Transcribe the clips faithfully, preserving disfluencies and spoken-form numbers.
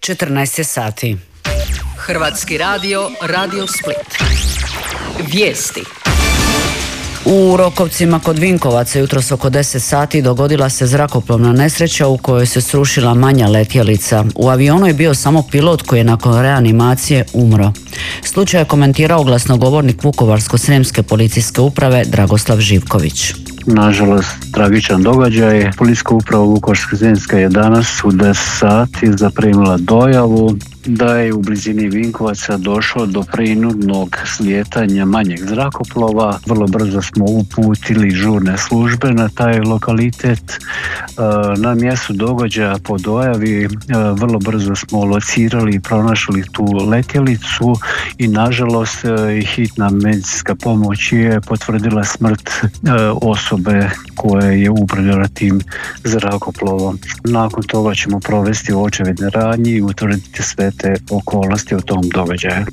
četrnaest je sati. Hrvatski radio, Radio Split. Vijesti. U Rokovcima kod Vinkovaca jutros oko deset sati dogodila se zrakoplovna nesreća u kojoj se srušila manja letjelica. U avionu je bio samo pilot koji je nakon reanimacije umro. Slučaj je komentirao glasnogovornik Vukovarsko-srijemske policijske uprave Dragoslav Živković. Nažalost, tragičan događaj. Policijska uprava Vukovarsko-srijemska je danas u deset sati zaprimila dojavu da je u blizini Vinkovaca došlo do prinudnog slijetanja manjeg zrakoplova. Vrlo brzo smo uputili žurne službe na taj lokalitet. Na mjestu događaja po dojavi vrlo brzo smo locirali i pronašli tu letjelicu i nažalost hitna medicinska pomoć je potvrdila smrt osobe koja je upravljala tim zrakoplovom. Nakon toga ćemo provesti očevidne radnje i utvrditi sve te okolnosti u tom događaju.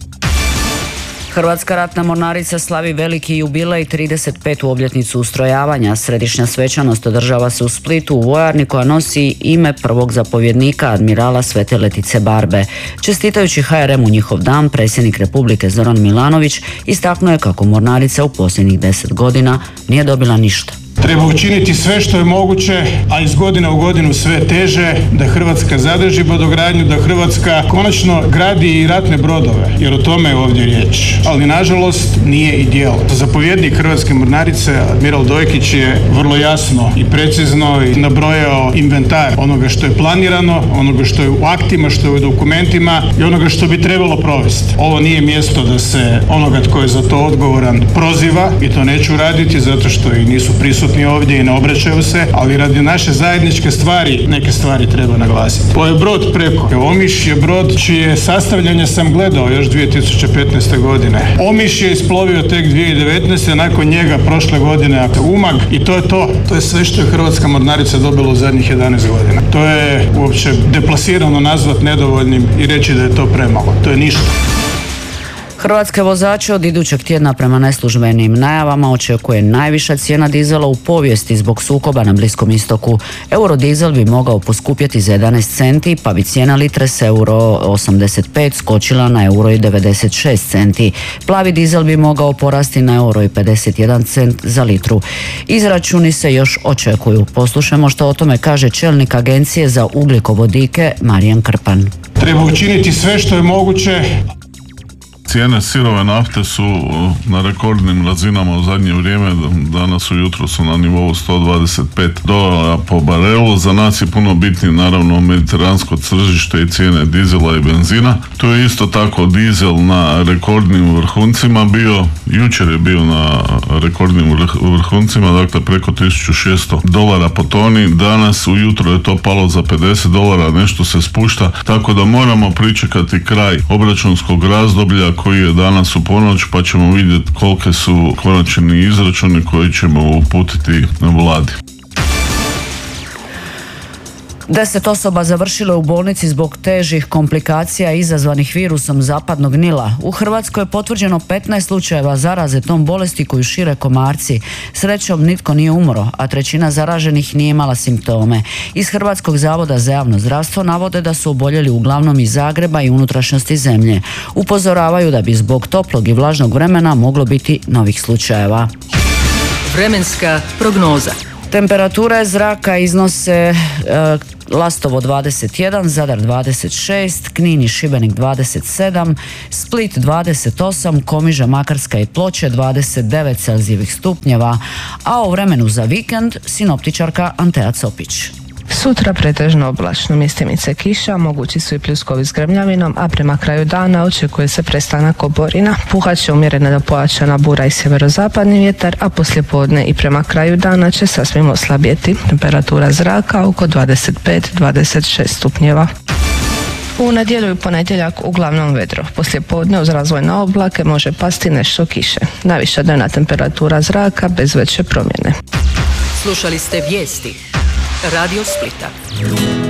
Hrvatska ratna mornarica slavi veliki jubilej, trideset petu obljetnicu ustrojavanja. Središnja svečanost održava se u Splitu u vojarni koja nosi ime prvog zapovjednika admirala Svete Letice Barbe. Čestitajući ha er emu njihov dan, predsjednik Republike Zoran Milanović istaknuo je kako mornarica u posljednjih deset godina nije dobila ništa. Treba učiniti sve što je moguće, a iz godine u godinu sve teže, da Hrvatska zadrži brodogradnju, da Hrvatska konačno gradi i ratne brodove, jer o tome je ovdje riječ. Ali nažalost nije i djelo. Zapovjednik Hrvatske mornarice, admiral Dojkić, je vrlo jasno i precizno i nabrojao inventar onoga što je planirano, onoga što je u aktima, što je u dokumentima i onoga što bi trebalo provesti. Ovo nije mjesto da se onoga tko je za to odgovoran proziva i to neću raditi zato što i nisu prisutni ovdje i ne obraćaju se, ali radi naše zajedničke stvari neke stvari treba naglasiti. Ovo je brod preko. Omiš je brod čije sastavljanje sam gledao još dvije tisuće petnaeste. godine. Omiš je isplovio tek dvije tisuće devetnaeste. nakon njega prošle godine Umag i to je to. To je sve što je Hrvatska mornarica dobila u zadnjih jedanaest godina. To je uopće deplasirano nazvat nedovoljnim i reći da je to premalo. To je ništa. Hrvatske vozače od idućeg tjedna prema neslužbenim najavama očekuje najviša cijena dizela u povijesti zbog sukoba na Bliskom istoku. Eurodizel bi mogao poskupjeti za jedanaest centi, pa bi cijena litre s euro osamdeset pet skočila na euro devedeset šest centi. Plavi dizel bi mogao porasti na euro pedeset jedan cent za litru. Izračuni se još očekuju. Poslušajmo što o tome kaže čelnik Agencije za ugljikovodike Marijan Krpan. Treba učiniti sve što je moguće. Cijene sirove nafte su na rekordnim razinama u zadnje vrijeme, danas ujutro su na nivou sto dvadeset pet dolara po barelu. Za nas je puno bitnije naravno mediteransko tržište i cijene dizela i benzina. Tu je isto tako dizel na rekordnim vrhuncima bio, jučer je bio na rekordnim vrhuncima, dakle preko tisuću šesto dolara po toni, danas ujutro je to palo za pedeset dolara, nešto se spušta, tako da moramo pričekati kraj obračunskog razdoblja koji je danas u ponoć, pa ćemo vidjeti kolike su konačni izračuni koji ćemo uputiti na vladi. Deset osoba završilo je u bolnici zbog težih komplikacija izazvanih virusom zapadnog Nila. U Hrvatskoj je potvrđeno petnaest slučajeva zaraze tom bolesti koju šire komarci. Srećom nitko nije umro, a trećina zaraženih nije imala simptome. Iz Hrvatskog zavoda za javno zdravstvo navode da su oboljeli uglavnom iz Zagreba i unutrašnjosti zemlje. Upozoravaju da bi zbog toplog i vlažnog vremena moglo biti novih slučajeva. Vremenska prognoza. Temperature zraka iznose e, Lastovo dvadeset jedan, Zadar dvadeset šest, Knin i Šibenik dvadeset sedam, Split dvadeset osam, Komiža, Makarska i Ploče dvadeset devet celzijevih stupnjeva, a o vremenu za vikend sinoptičarka Antea Copić. Sutra pretežno oblačno, mjestimice kiša, mogući su i pljuskovi s grmljavinom, a prema kraju dana očekuje se prestanak oborina. Puhat će umjerena do pojačana bura i sjeverozapadni vjetar, a poslijepodne i prema kraju dana će sasvim oslabjeti. Temperatura zraka oko dvadeset pet do dvadeset šest stupnjeva. U nedjelju i ponedjeljak uglavnom vedro. Poslijepodne uz razvojne oblake može pasti nešto kiše. Najviša dnevna temperatura zraka bez veće promjene. Slušali ste vijesti Radio Splita.